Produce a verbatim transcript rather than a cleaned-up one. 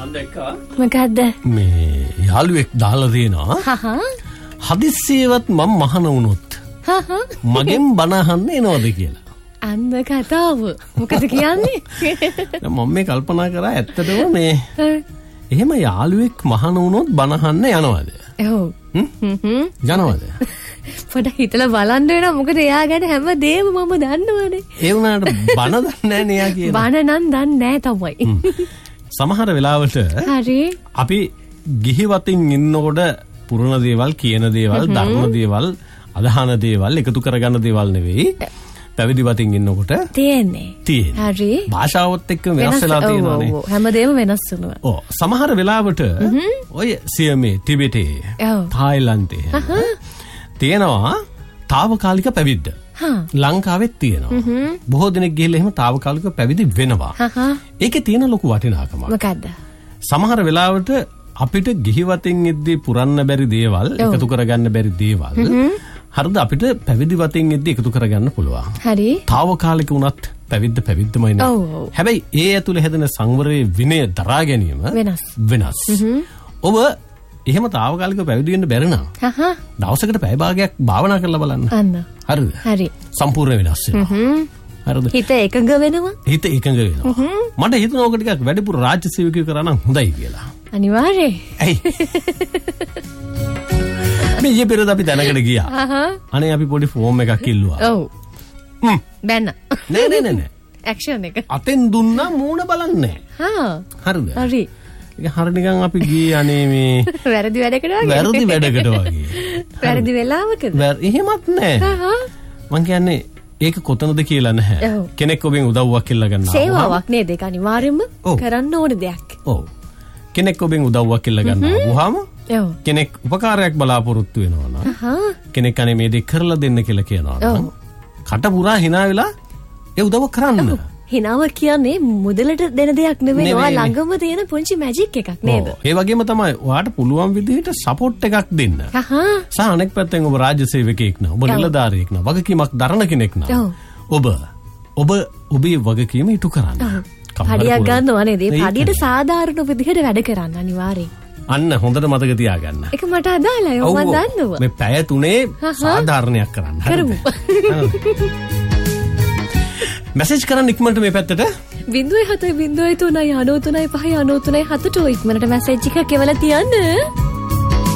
මම දැක්කා. මොකද්ද? මේ යාළුවෙක් දාලා දෙනවා. හහ. හදිස්සියවත් මම මහන වුණොත්. හහ. මගෙන් බණ අහන්න එනවද කියලා. අන්න කතාව. මොකද කියන්නේ? මම මේ කල්පනා කරා ඇත්තටම මේ එහෙම යාළුවෙක් මහන වුණොත් බණ අහන්න යනවද? ඔව්. හ්ම් හ්ම් යනවද? පොඩ්ඩක් හිතලා බලන්න වෙනවා. මොකද එයා ගැන හැමදේම මම දන්නවනේ. ඒ වුණාට බණ දන්නේ නැහැ නේ යා කියලා. බණ නම් දන්නේ නැහැ තමයි. සමහර වෙලාවට හරි අපි ගිහි වතින් ඉන්නකොට පුරණ දේවල් කියන දේවල් ධර්ම දේවල් අදහන දේවල් එකතු කරගන්න දේවල් නෙවෙයි පැවිදි වතින් ඉන්නකොට තියෙන්නේ. තියෙන්නේ. හරි. භාෂාවත් එක්ක වෙනස් වෙලා තියෙනවානේ. ඔව් ඔව් හැමදේම වෙනස් වෙනවා. ඔව් සමහර වෙලාවට ඔය සියමේ ටිබෙටේ තායිලන්තේ තියෙනවා తాවකාලික පැවිද්ද. ලංකාවෙත් තියෙනවා. බොහෝ දෙනෙක් ගිහලා එහෙම తాවකාලික පැවිදි වෙනවා. ඒකේ තියෙන ලොකු වටිනාකමක්. මොකද්ද? සමහර වෙලාවට අපිට ගිහි වතින් ඉද්දී පුරන්න බැරි දේවල් එකතු කරගන්න බැරි දේවල් හරිද අපිට පැවිදි වතින් ඉද්දී එකතු කරගන්න පුළුවන්. හරි. తాවකාලික වුණත් පැවිද්ද පැවිද්දමයි නේ. හැබැයි ඒ ඇතුලේ හැදෙන සංවරයේ විනය දරා ගැනීම වෙනස්. වෙනස්. ඔබ එහෙම తాවකාලිකව පැවිදි වෙන්න බැරි නම් හහ දවසකට පැය භාගයක් භාවනා කරලා බලන්න. අන්න. හරිද? හරි. සම්පූර්ණ වෙනස් වෙනවා. හරිද? හිත එකඟ වෙනවා. හිත එකඟ වෙනවා. මට හිතෙනවා ඔක ටිකක් වැඩිපුර රාජ්‍ය සේවකයෝ කරා නම් හොඳයි කියලා. අනිවාර්යයෙන්. ඇයි? මේ ඊයේ පෙරේද අපි දැනකට ගියා. අනේ අපි පොඩි ෆෝම් එකක් ඉල්ලුවා. ඔව්. හ්ම්. බැන්න. නෑ නෑ නෑ නෑ. ඇක්ෂන් එක. අතෙන් දුන්නා මූණ බලන්නේ හා. හරිද? හරි. ඒක හරිය නිකන් අපි ගියේ අනේ මේ වැරදි වැඩකට වගේ. වැරදි වැඩකට වගේ. වැරදි වෙලාවකද? එහෙමත් නෑ. මං කියන්නේ ඒක කොතනද කියලා නැහැ. කෙනෙක් ඔබෙන් උදව්වක් ඉල්ල ගන්නවා. සේවාවක් නේද? ඒක අනිවාර්යයෙන්ම කරන්න ඕන දෙයක්. ඔව්. කෙනෙක් ඔබෙන් උදව්වක් ඉල්ල ගන්නවා. වහාම කෙනෙක් උපකාරයක් බලාපොරොත්තු වෙනවා නම් කෙනෙක් අනේ මේ දෙක කරලා දෙන්න කියලා කියනවා නම් කට පුරා hina වෙලා ඒ උදව්ව කරන්න. hinaව කියන්නේ මුදලට දෙන දෙයක් නෙවෙයි. ඔයා ළඟම තියෙන පුංචි මැජික් එකක් නේද? ඒ වගේම තමයි ඔයාට පුළුවන් විදිහට සපෝට් එකක් දෙන්න. සහ අනෙක් පැත්තෙන් ඔබ රාජ්‍ය සේවකයෙක් නා, ඔබ නිලධාරියෙක් නා, වගකීමක් දරන කෙනෙක් නා. ඔබ ඔබ ඔබේ වගකීම ඉටු කරන්න. පඩියක් ගන්නවා නේද? ඒ පඩියට සාධාරණ විදිහට වැඩ කරන්න අනිවාර්යයෙන්. අන්න හොඳට මතක තියාගන්න. ඒක මට අදාළයි. ඔව් මම දන්නවා. මේ පැය තුනේ සාධාරණයක් කරන්න. කරමු. මැසේජ් කරන්න ඉක්මනට මේ පැත්තට ज़ीरो सात ज़ीरो तीन नौ नौ तीन पाँच नौ तीन सात ට ඉක්මනට මැසේජ් එකක් එවලා තියන්න.